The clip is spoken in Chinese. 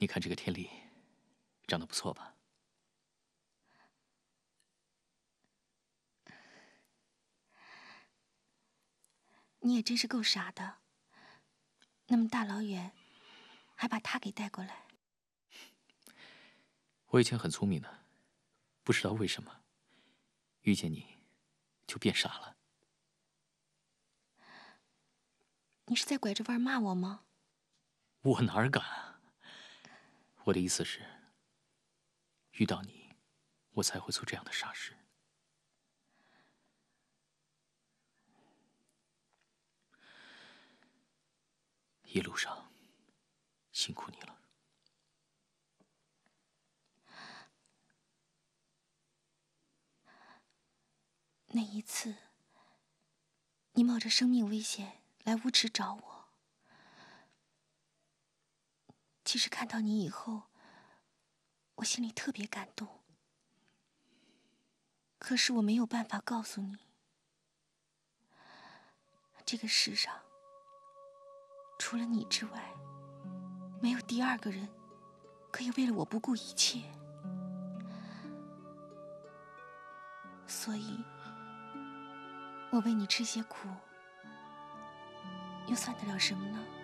你看这个天丽，长得不错吧？ 你也真是够傻的，那么大老远还把他给带过来。 我以前很聪明的，不知道为什么遇见你就变傻了。 你是在拐着弯骂我吗？ 我哪儿敢啊！我的意思是，遇到你，我才会做这样的傻事。一路上辛苦你了。 那一次，你冒着生命危险来乌池找我，其实看到你以后，我心里特别感动。可是我没有办法告诉你，这个世上除了你之外，没有第二个人可以为了我不顾一切。所以，我为你吃些苦，又算得了什么呢？